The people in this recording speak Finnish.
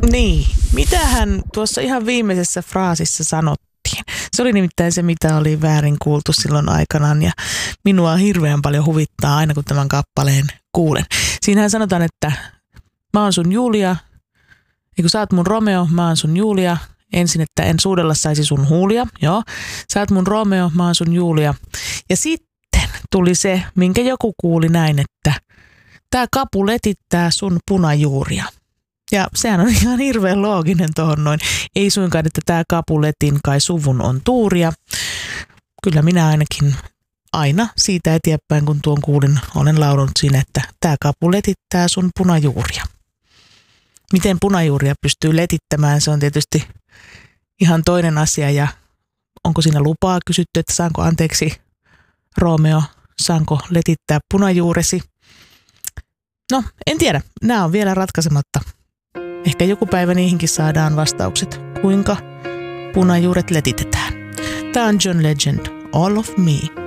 Niin, mitähän tuossa ihan viimeisessä fraasissa sanottiin? Se oli nimittäin se, mitä oli väärin kuultu silloin aikanaan ja minua hirveän paljon huvittaa aina, kun tämän kappaleen kuulen. Siinähän sanotaan, että mä oon sun Julia, kun sä oot mun Romeo, mä oon sun Julia. Ensin, että en suudella saisi sun huulia, joo. Sä oot mun Romeo, mä oon sun Julia. Ja sitten tuli se, minkä joku kuuli näin, että tää kapu letittää sun punajuuria. Ja sehän on ihan hirveän looginen tohon noin. Ei suinkaan, että tää kapuletin kai suvun on tuuria. Kyllä minä ainakin aina siitä eteenpäin, kun tuon kuulin, olen laulanut siinä, että tää kapu letittää sun punajuuria. Miten punajuuria pystyy letittämään, se on tietysti ihan toinen asia. Ja onko siinä lupaa kysytty, että saanko anteeksi Romeo, saanko letittää punajuuresi? No, en tiedä. Nämä on vielä ratkaisematta. Ehkä joku päivä niihinkin saadaan vastaukset, kuinka punajuuret letitetään. Tämä on John Legend, All of Me.